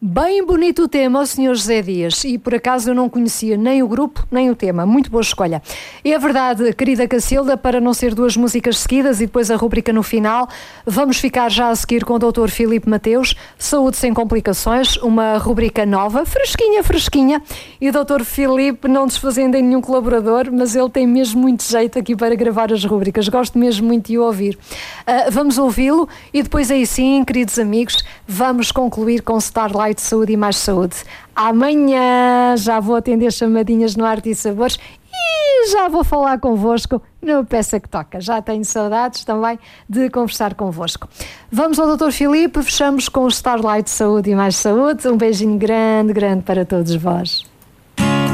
Bem bonito o tema, o Sr. José Dias, e por acaso eu não conhecia nem o grupo, nem o tema. Muito boa escolha. É verdade, querida Cacilda, para não ser duas músicas seguidas e depois a rúbrica no final, vamos ficar já a seguir com o Dr. Filipe Mateus, Saúde Sem Complicações, uma rúbrica nova, fresquinha, fresquinha, e o Dr. Filipe não desfazendo em nenhum colaborador, mas ele tem mesmo muito jeito aqui para gravar as rúbricas, gosto mesmo muito de o ouvir. Vamos ouvi-lo e depois aí sim, queridos amigos, vamos concluir com Starlight Saúde e Mais Saúde. Amanhã já vou atender chamadinhas no Arte e Sabores e já vou falar convosco no Peça que Toca. Já tenho saudades também de conversar convosco. Vamos ao Dr. Filipe, fechamos com o Starlight Saúde e Mais Saúde. Um beijinho grande, grande para todos vós.